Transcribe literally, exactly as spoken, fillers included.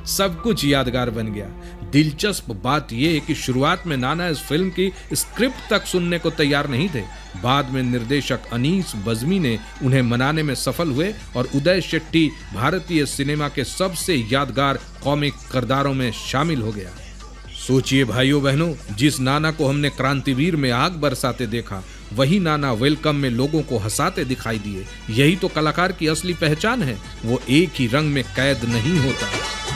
सब कुछ यादगार बन गया। दिलचस्प बात यह कि शुरुआत में नाना इस फिल्म की स्क्रिप्ट तक सुनने को तैयार नहीं थे। बाद में निर्देशक अनीस बज़मी ने उन्हें मनाने में सफल हुए और उदय शेट्टी भारतीय सिनेमा के सबसे यादगार कॉमिक किरदारों में शामिल हो गया। सोचिए भाइयों बहनों, जिस नाना को हमने क्रांतिवीर में आग बरसाते देखा, वही नाना वेलकम में लोगों को हंसाते दिखाई दिए। यही तो कलाकार की असली पहचान है, वो एक ही रंग में कैद नहीं होता।